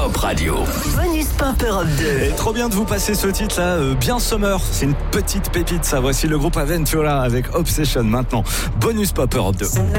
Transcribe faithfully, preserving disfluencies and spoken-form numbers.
Pop Radio. Bonus Pop Europe deux. Et trop bien de vous passer ce titre là, euh, bien summer. C'est une petite pépite ça. Voici le groupe Aventura avec Obsession maintenant. Bonus Pop Europe deux.